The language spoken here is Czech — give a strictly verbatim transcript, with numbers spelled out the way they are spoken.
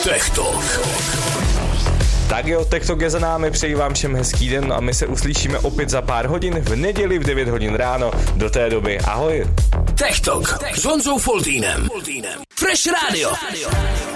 Techtalk. Tak jo, Techtalk je za námi, přeji vám všem hezký den a my se uslyšíme opět za pár hodin v neděli v devět hodin ráno. Do té doby, ahoj. Techtalk s Honzou Foltýnem. Fresh Radio.